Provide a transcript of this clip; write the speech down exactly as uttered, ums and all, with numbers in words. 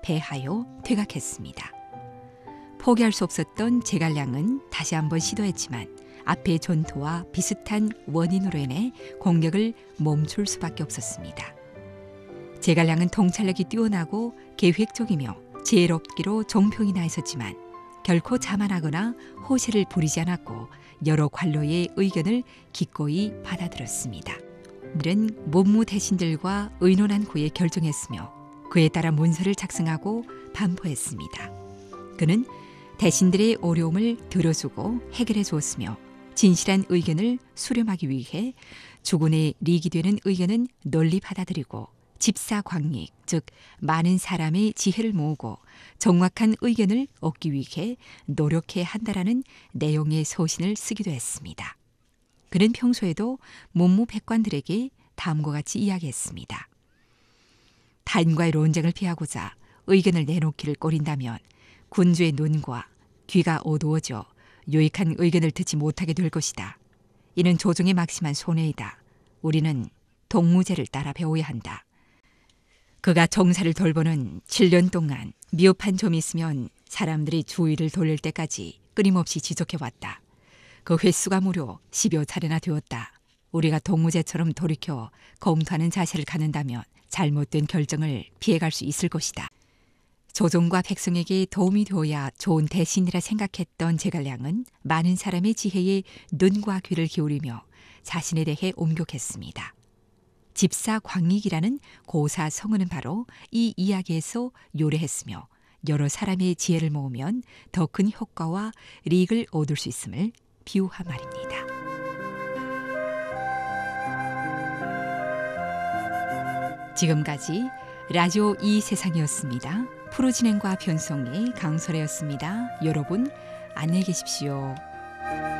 패하여 퇴각했습니다. 포기할 수 없었던 제갈량은 다시 한번 시도했지만 앞의 전투와 비슷한 원인으로 인해 공격을 멈출 수밖에 없었습니다. 제갈량은 통찰력이 뛰어나고 계획적이며 지혜롭기로 종평이 나 있었지만 결코 자만하거나 호세를 부리지 않았고 여러 관로의 의견을 기꺼이 받아들였습니다. 그는 문무 대신들과 의논한 후에 결정했으며 그에 따라 문서를 작성하고 반포했습니다. 그는 대신들의 어려움을 들어주고 해결해 주었으며 진실한 의견을 수렴하기 위해 주군의 리기 되는 의견은 널리 받아들이고 집사광익, 즉 많은 사람의 지혜를 모으고 정확한 의견을 얻기 위해 노력해야 한다라는 내용의 서신을 쓰기도 했습니다. 그는 평소에도 문무백관들에게 다음과 같이 이야기했습니다. 타인과의 논쟁을 피하고자 의견을 내놓기를 꺼린다면 군주의 눈과 귀가 어두워져 유익한 의견을 듣지 못하게 될 것이다. 이는 조정에 막심한 손해이다. 우리는 동무제를 따라 배워야 한다. 그가 정사를 돌보는 칠 년 동안 미흡한 점이 있으면 사람들이 주의를 돌릴 때까지 끊임없이 지적해왔다. 그 횟수가 무려 십여 차례나 되었다. 우리가 동무제처럼 돌이켜 검토하는 자세를 갖는다면 잘못된 결정을 피해갈 수 있을 것이다. 조정과 백성에게 도움이 되어야 좋은 대신이라 생각했던 제갈량은 많은 사람의 지혜에 눈과 귀를 기울이며 자신에 대해 옮격했습니다. 집사 광익이라는 고사 성어는 바로 이 이야기에서 요래했으며 여러 사람의 지혜를 모으면 더 큰 효과와 이익을 얻을 수 있음을 비유한 말입니다. 지금까지 라디오 이 세상이었습니다. 프로 진행과 변성의 강설혜였습니다. 여러분 안녕히 계십시오.